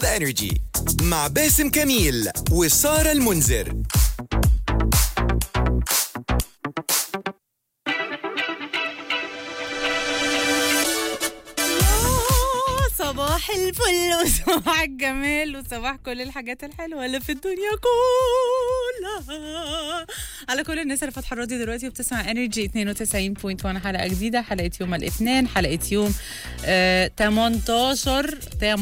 انرجي مع باسم كميل وسارة المنذر. صباح الفل وصباح الجمال وصباح كل الحاجات الحلوة اللي في الدنيا كلها على كل الناس اللي فاتحة الراديو دلوقتي وبتسمع انرجي 92.1. حلقة جديدة، حلقة يوم الاثنين، حلقة يوم 18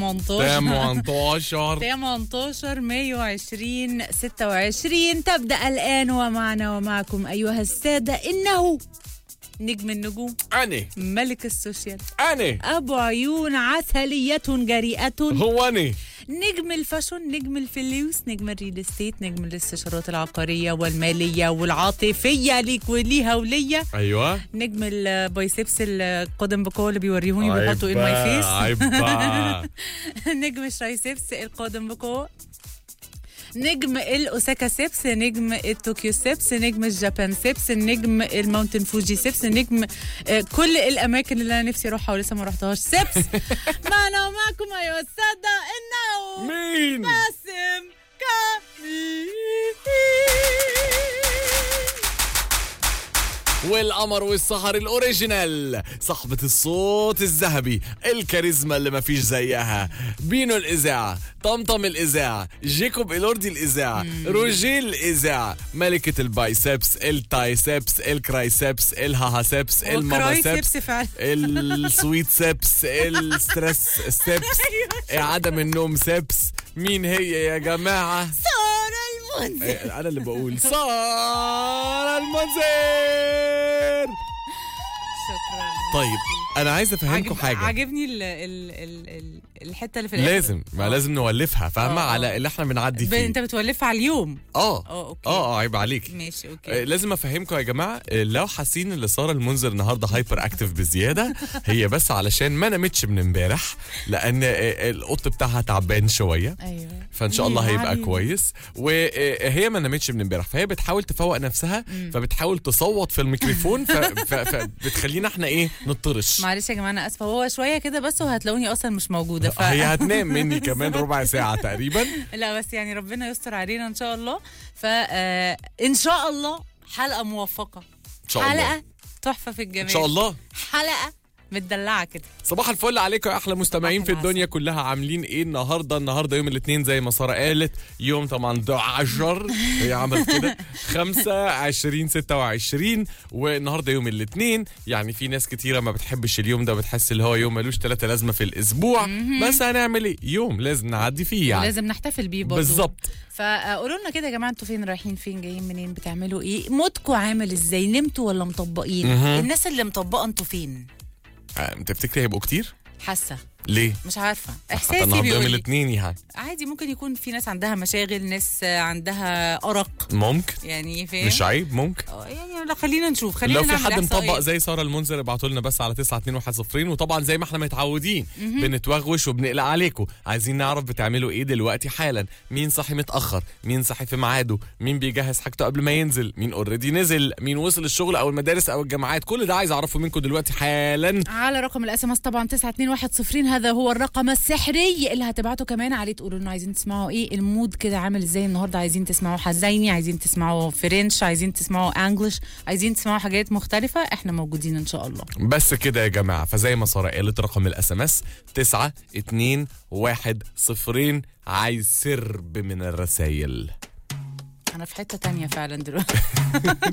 مايو 2026. تبدأ الآن ومعنا ومعكم أيها السادة إنه نجم النجوم، أنا ملك السوشيال، أنا أبو عيون عسلية جريئة، هو أنا نجم الفاشون، نجم الفلوس، نجم الريل استيت، نجم الاستشارات العقارية والمالية والعاطفية ليك وليها وليا. أيوة، نجم البايسبس القدم بقوة اللي بيوريهوني وبيحطوا ان ماي فيس. نجم الشايسبس القدم بقوة، نجم الأوساكا سيبس، نجم الطوكيو سيبس، نجم الجابان سيبس، نجم الماونتن فوجي سيبس، نجم كل الأماكن اللي أنا نفسي أروحها ولسه ما رحتهاش سيبس. معنا ومعكم أيها السادة إنه مين؟ باسم كميل والقمر والسهر الأوريجينال، صاحبة الصوت الذهبي، الكاريزما اللي مفيش زيها، بينو الإذاعة، طمطم الإذاعة، جيكوب إلوردي الإذاعة، روجيل الإذاعة، ملكة البايسبس، التايسبس، الكرايسبس، الهاهاسبس، الماماسبس، السويت سبس، الستريس سبس، عدم النوم سبس. مين هي يا جماعة؟ سارة المنذر. أنا اللي بقول سارة المنذر. شكرا. طيب أنا عايز أفهمكم حاجة. عجبني الحتة اللي في الآخر. لازم لازم نولفها، فاهمة؟ على اللي احنا بنعدي فيه. انت بتولفها على اليوم. اوكي. عيب عليك. ماشي اوكي. لازم افهمكم يا جماعه، لو حاسين ان ساره المنذر النهارده هايبر اكتف بزياده، هي بس علشان ما نامتش من امبارح، لان القط بتاعها تعبان شويه. ايوه، فان شاء الله هيبقى كويس. وهي ما نامتش من امبارح، فهي بتحاول تفوق نفسها، فبتحاول تصوت في الميكروفون، فبتخلينا احنا ايه، نطرش. معلش يا جماعه انا اسفه، هو شويه كده بس وهتلاقوني اصلا مش موجوده. هي هتنام مني كمان ربع ساعه تقريبا. لا بس يعني ربنا يستر علينا ان شاء الله. ان شاء الله حلقه موفقه، ان شاء الله، حلقه تحفه في الجمال، ان شاء الله، حلقه متدلعه كده. صباح الفل عليكم يا احلى مستمعين في الدنيا كلها. عاملين ايه النهارده يوم الاثنين زي ما ساره قالت، يوم 18 هي عملت كده 5/20/26، والنهارده يوم الاثنين. يعني في ناس كتيره ما بتحبش اليوم ده، بتحس اللي هو يوم ملوش 3 لازمه في الاسبوع، بس هنعمل ايه، يوم لازم نعدي فيه يعني، لازم نحتفل بيه برضه. بالظبط. فقولوا لنا كده يا جماعه، انتوا فين، رايحين فين، جايين منين، بتعملوا ايه، مودكم عامل ازاي، نمتوا ولا مطبقين؟ الناس اللي مطبقه انتوا فين؟ تفتكري هيبقوا كتير؟ حاسه. ليه؟ مش عارفه، احساسي النهارده يوم بيقول الاثنين يعني عادي، ممكن يكون في ناس عندها مشاغل، ناس عندها ارق، ممكن يعني فاهم، مش عيب، ممكن يعني. لا خلينا نشوف، خلينا لو في نعمل حد إحصائية. مطبق زي ساره المنذر ابعتوا لنا بس على 92102. وطبعا زي ما احنا متعودين بنتوغوش وبنقلق عليكم، عايزين نعرف بتعملوا ايه دلوقتي حالا. مين صاحي متاخر، مين صاحي في ميعاده، مين بيجهز حاجته قبل ما ينزل، مين اوريدي نزل، مين وصل الشغل او المدارس او الجامعات. كل ده عايز اعرفه منكم دلوقتي حالا على رقم الاس ام اس طبعا 92102. هذا هو الرقم السحري اللي هتبعتوا كمان عليه، تقولوا لنا عايزين تسمعوا ايه، المود كده عامل ازاي النهارده، عايزين تسمعوا حزيني، عايزين تسمعوا فرنش، عايزين تسمعوا انجلش، عايزين تسمعوا حاجات مختلفه، احنا موجودين ان شاء الله. بس كده يا جماعه. فزي ما ساره قالت، رقم الاس ام اس 92102. عايز سرب من الرسايل. انا في حته تانية فعلا دلوقتي.